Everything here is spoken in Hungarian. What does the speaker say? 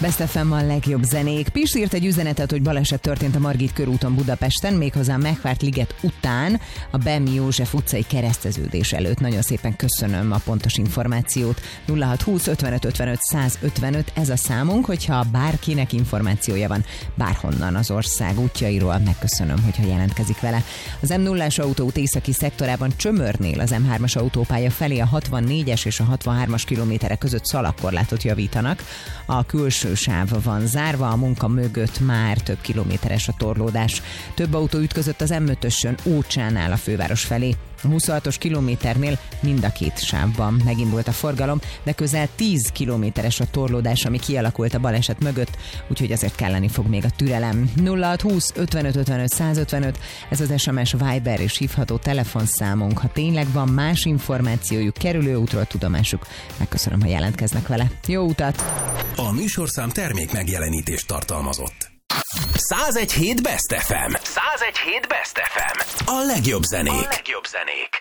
Best FM a legjobb zenék. Pisti írt egy üzenetet, hogy baleset történt a Margit körúton Budapesten, méghozzá Megvárt liget után a Bem József utcai kereszteződés előtt. Nagyon szépen köszönöm a pontos információt. 0620 55 55 155 ez a számunk, hogyha bárkinek információja van bárhonnan az ország útjairól, megköszönöm, hogyha jelentkezik vele. Az M0-as autóút északi szektorában Csömörnél az M3-as autópálya felé a 64-es és a 63-as kilométerek között szalagkorlátot javítanak. A külső sáv van zárva, a munka mögött már több kilométeres a torlódás. Több autó ütközött az M5-ösön Ócsánál a főváros felé. A 26-os kilométernél mind a két sávban megindult a forgalom, de közel 10 kilométeres a torlódás, ami kialakult a baleset mögött, úgyhogy azért kelleni fog még a türelem. 0620 55 55 155, ez az SMS, Viber és hívható telefonszámunk. Ha tényleg van más információjuk, kerülőútról tudomásuk, megköszönöm, ha jelentkeznek vele. Jó utat! A műsorszám termék megjelenítést tartalmazott. 101.7 Best FM. 101.7 Best FM. A legjobb zenék.